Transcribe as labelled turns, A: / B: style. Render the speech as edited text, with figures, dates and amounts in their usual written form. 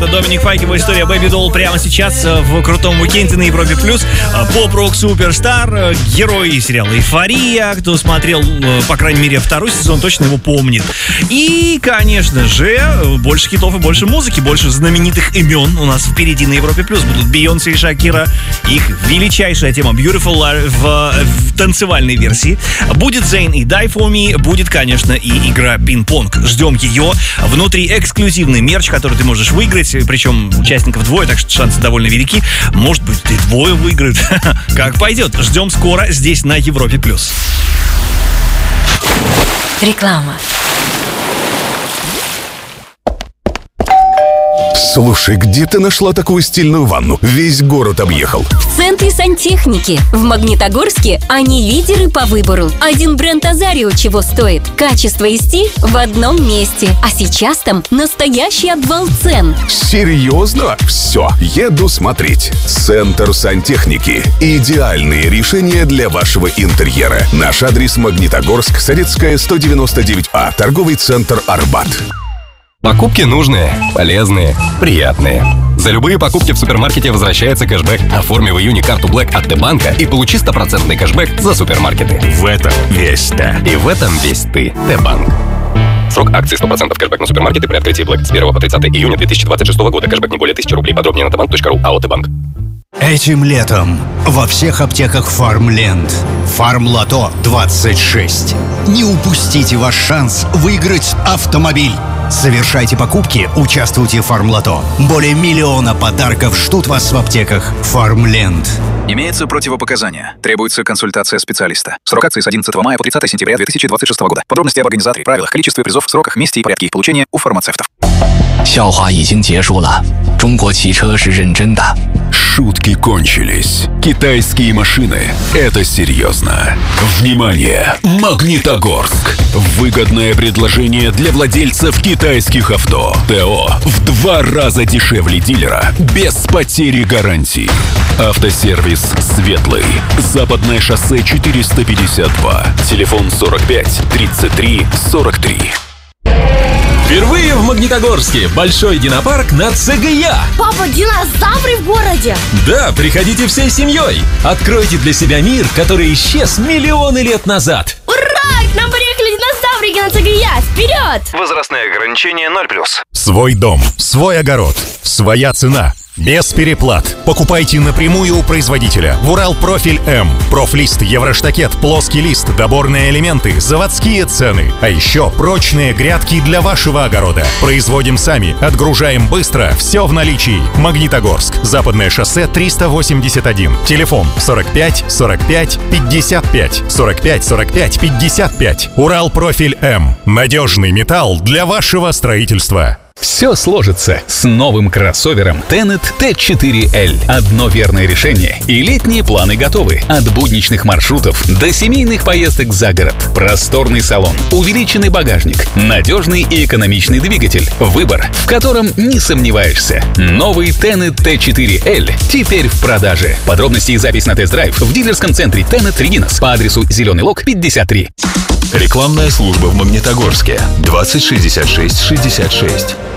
A: Это Доминик Файк, его история Baby Doll прямо сейчас в крутом уикенде на Европе+. Поп-рок суперстар, герой сериала «Эйфория». Кто смотрел, по крайней мере, второй сезон, точно его помнит. И, конечно же, больше хитов и больше музыки, больше знаменитых имен у нас впереди на Европе+. Будут Бейонсе и Шакира, их величайшая тема Beautiful в танцевальной версии. Будет Зейн и Die For Me, будет, конечно, и игра пинг-понг. Ждем ее. Внутри эксклюзивный мерч, который ты можешь выиграть, причем участников двое, так что шансы довольно велики. Может быть, ты двое выиграют. Как пойдет. Ждем скоро здесь на Европе+.
B: Реклама.
C: Слушай, где ты нашла такую стильную ванну? Весь город объехал.
B: В центре сантехники. В Магнитогорске они лидеры по выбору. Один бренд Азарио чего стоит. Качество и стиль в одном месте. А сейчас там настоящий обвал цен.
C: Серьезно? Все, еду смотреть. Центр сантехники. Идеальные решения для вашего интерьера. Наш адрес: Магнитогорск, Советская, 199А. Торговый центр Арбат.
D: Покупки нужные, полезные, приятные. За любые покупки в супермаркете возвращается кэшбэк. Оформи в июне карту Black от Т-банка и получи 100% кэшбэк за супермаркеты.
C: В этом весь ты.
D: И в этом весь ты. Т-банк. Срок акции 100% кэшбэк на супермаркеты при открытии Black с 1 по 30 июня 2026 года. Кэшбэк не более 1000 рублей. Подробнее на tbank.ru. АО Т-банк.
E: Этим летом во всех аптеках Фармленд. Фармлото 26. Не упустите ваш шанс выиграть автомобиль. Совершайте покупки, участвуйте в Фармлото. Более 1 миллиона подарков ждут вас в аптеках Фармленд.
F: Имеются противопоказания. Требуется консультация специалиста. Срок акции с 11 мая по 30 сентября 2026 года. Подробности об организаторе, правилах, количестве призов, сроках, месте и порядке их получения у фармацевтов.
G: 笑话已经结束了，中国汽车是认真的。
C: Шутки кончились. Китайские машины — это серьезно. Внимание! Магнитогорск. Выгодное предложение для владельцев китайских авто. ТО в 2 раза дешевле дилера, без потери гарантии. Автосервис «Светлый». Западное шоссе 452. Телефон 45 33 43.
H: Впервые в Магнитогорске большой динопарк на ЦГЯ.
I: Папа, динозавры в городе?
H: Да, приходите всей семьей. Откройте для себя мир, который исчез миллионы лет назад.
I: Ура! К нам приехали динозаврики на ЦГЯ. Вперед!
F: Возрастные ограничения 0+.
J: Свой дом, свой огород, своя цена. Без переплат. Покупайте напрямую у производителя. В Уралпрофиль М. Профлист, Евроштакет, плоский лист, доборные элементы, заводские цены. А еще прочные грядки для вашего огорода. Производим сами, отгружаем быстро, все в наличии. Магнитогорск. Западное шоссе 381. Телефон 45 45 55. 45 45 55. Уралпрофиль М. Надежный металл для вашего строительства.
K: Все сложится с новым кроссовером Tenet T4L. Одно верное решение, и летние планы готовы. От будничных маршрутов до семейных поездок за город. Просторный салон, увеличенный багажник, надежный и экономичный двигатель. Выбор, в котором не сомневаешься. Новый Tenet T4L теперь в продаже. Подробности и запись на тест-драйв в дилерском центре Tenet Регинас по адресу Зеленый Лог, 53.
L: Рекламная служба в Магнитогорске. 20 66 66.